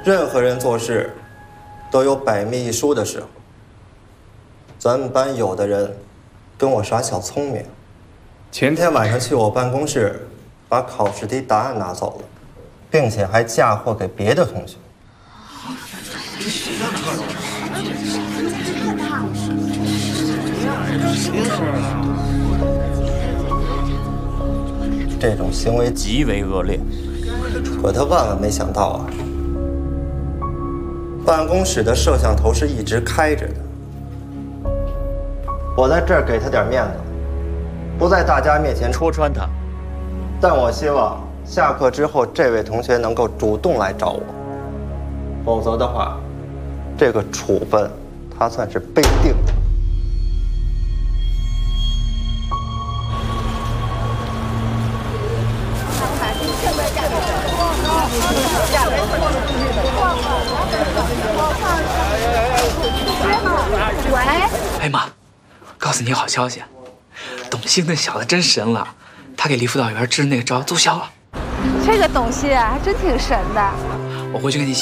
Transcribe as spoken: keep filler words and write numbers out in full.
任何人做事都有百密一疏的时候。咱们班有的人跟我耍小聪明，前天晚上去我办公室，把考试题答案拿走了，并且还嫁祸给别的同学。这种行为极为恶劣，可他万万没想到啊，办公室的摄像头是一直开着的。我在这儿给他点面子，不在大家面前戳穿他。但我希望下课之后，这位同学能够主动来找我，否则的话，这个处分他算是被定的。 喂， 哎妈，告诉你好消息，董卿那小子真神了，他给李辅导员支的那个招奏效了。 这个董卿啊，还真挺神的。 我回去跟你一起